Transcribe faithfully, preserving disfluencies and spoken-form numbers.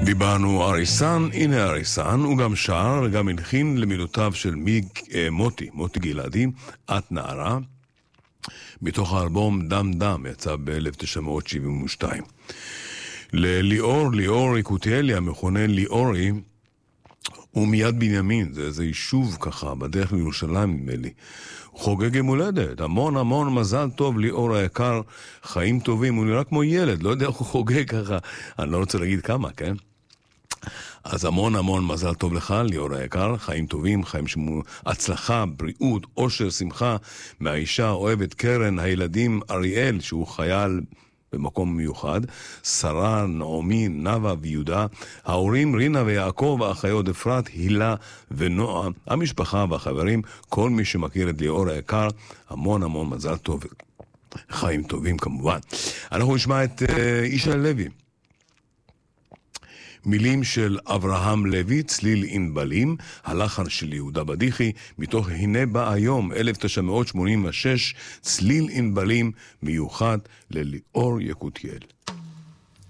דיברנו אריסן, הנה אריסן, הוא גם שר וגם הלחין למילותיו של מיג, אה, מוטי, מוטי גלעדי, את נערה, מתוך האלבום דם דם, יצא ב-אלף תשע מאות שבעים ושתיים. לליאור, ליאור יקותיאלי, המכונה ליאורי, הוא מיד בנימין, זה איזה יישוב ככה, בדרך לירושלים נדמה לי. חוגג יום הולדת, המון המון מזל טוב ליאור היקר, חיים טובים, הוא נראה כמו ילד, לא יודע איך הוא חוגג ככה, אני לא רוצה להגיד כמה, כן? אז המון המון מזל טוב לך, ליאור היקר, חיים טובים, חיים שמו, הצלחה, בריאות, אושר, שמחה, מהאישה אוהבת קרן, הילדים אריאל, שהוא חייל במקום מיוחד, שרה, נעמי, נווה ויהודה, ההורים רינה ויעקב, האחיות אפרת, הילה ונועה, המשפחה והחברים, כל מי שמכיר את ליאור היקר, המון המון מזל טוב, חיים טובים כמובן. אנחנו נשמע את uh, אישה לוי, מילים של אברהם לוי, צליל ענבלים, הלחן של יהודה בדיחי, מתוך הנה בא היום, אלף תשע מאות שמונים ושש, צליל ענבלים מיוחד לליאור יקותיאל.